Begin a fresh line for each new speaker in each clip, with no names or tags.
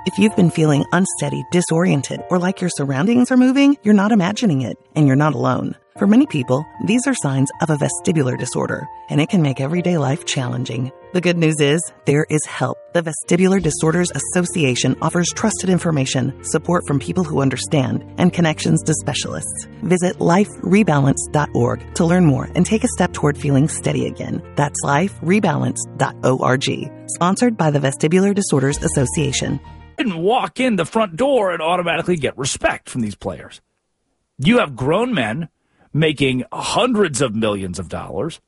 If you've been feeling unsteady, disoriented, or like your surroundings are moving, you're not imagining it, and you're not alone. For many people, these are signs of a vestibular disorder, and it can make everyday life challenging. The good news is, there is help. The Vestibular Disorders Association offers trusted information, support from people who understand, and connections to specialists. Visit liferebalance.org to learn more and take a step toward feeling steady again. That's liferebalance.org. Sponsored by the Vestibular Disorders Association.
Didn't walk in the front door and automatically get respect from these players. You have grown men making hundreds of millions of dollars,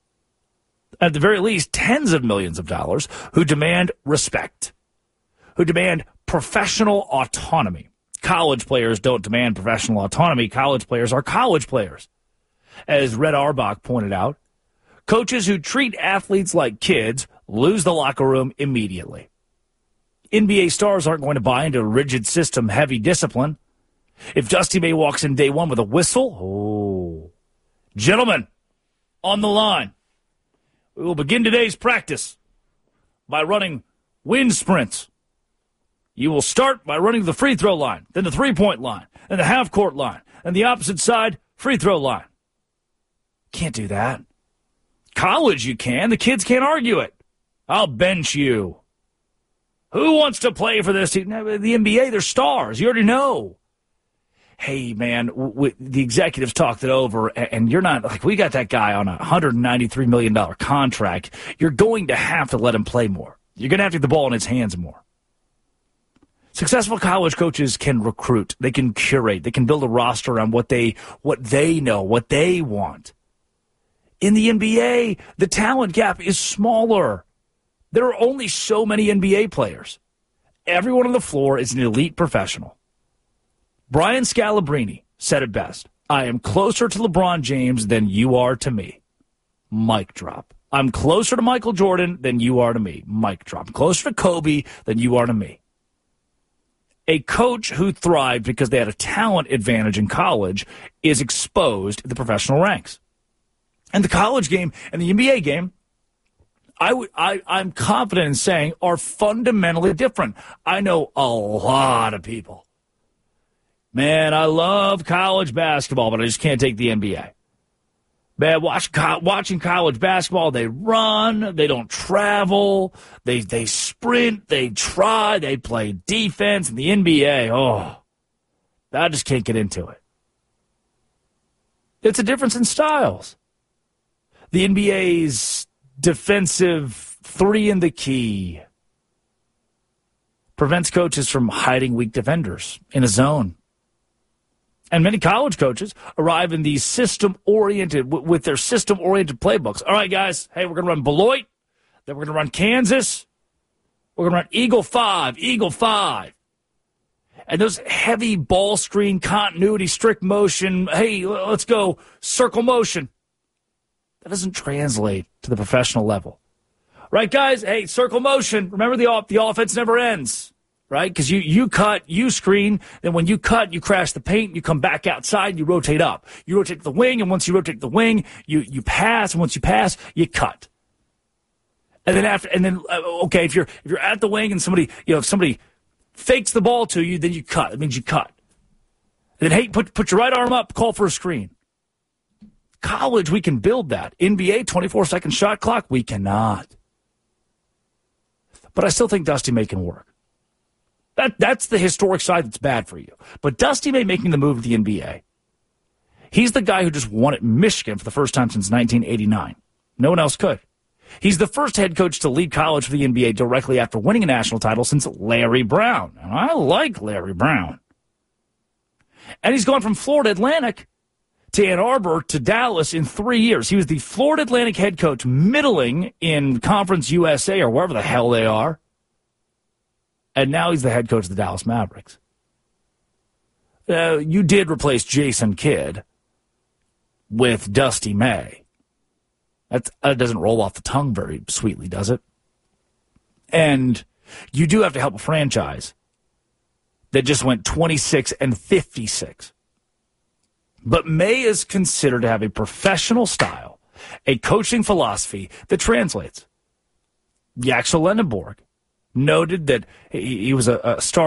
at the very least tens of millions of dollars, who demand respect, who demand professional autonomy. College players don't demand professional autonomy. College players are college players. As Red Auerbach pointed out, coaches who treat athletes like kids lose the locker room immediately. NBA stars aren't going to buy into a rigid system, heavy discipline. If Dusty May walks in day one with a whistle, gentlemen, on the line, we will begin today's practice by running wind sprints. You will start by running the free throw line, then the three-point line, then the half-court line, and the opposite side free throw line. Can't do that. College you can. The kids can't argue it. I'll bench you. Who wants to play for this team? The NBA, they're stars. You already know. Hey, man, the executives talked it over, and you're not, like, we got that guy on a $193 million contract. You're going to have to let him play more. You're going to have to get the ball in his hands more. Successful college coaches can recruit. They can curate. They can build a roster around what they know, what they want. In the NBA, the talent gap is smaller. There are only so many NBA players. Everyone on the floor is an elite professional. Brian Scalabrine said it best. I am closer to LeBron James than you are to me. Mic drop. I'm closer to Michael Jordan than you are to me. Mic drop. I'm closer to Kobe than you are to me. A coach who thrived because they had a talent advantage in college is exposed in the professional ranks. And the college game and the NBA game, I'm confident in saying, are fundamentally different. I know a lot of people. Man, I love college basketball, but I just can't take the NBA. Man, watching college basketball, they run, they don't travel, they sprint, they try, they play defense. And the NBA, I just can't get into it. It's a difference in styles. The NBA's defensive three in the key prevents coaches from hiding weak defenders in a zone. And many college coaches arrive in these system-oriented, with their system-oriented playbooks. All right, guys, hey, we're going to run Beloit, then we're going to run Kansas, we're going to run Eagle 5. And those heavy ball screen continuity, strict motion, hey, let's go circle motion. That doesn't translate to the professional level. Right, guys? Hey, circle motion. Remember, the offense never ends, right? Because you cut, you screen, then when you cut, you crash the paint, you come back outside, you rotate up. You rotate the wing, and once you rotate the wing, you pass, and once you pass, you cut. And then if you're at the wing and if somebody fakes the ball to you, then you cut. It means you cut. And then, hey, put your right arm up, call for a screen. College, we can build that. NBA, 24-second shot clock, we cannot. But I still think Dusty May can work. That's the historic side that's bad for you. But Dusty May making the move to the NBA, he's the guy who just won at Michigan for the first time since 1989. No one else could. He's the first head coach to lead college for the NBA directly after winning a national title since Larry Brown. And I like Larry Brown. And he's gone from Florida Atlantic to Ann Arbor to Dallas in 3 years. He was the Florida Atlantic head coach, middling in Conference USA or wherever the hell they are. And now he's the head coach of the Dallas Mavericks. You did replace Jason Kidd with Dusty May. That doesn't roll off the tongue very sweetly, does it? And you do have to help a franchise that just went 26-56. But May is considered to have a professional style, a coaching philosophy that translates. Yaxel Lendenborg noted that he was a star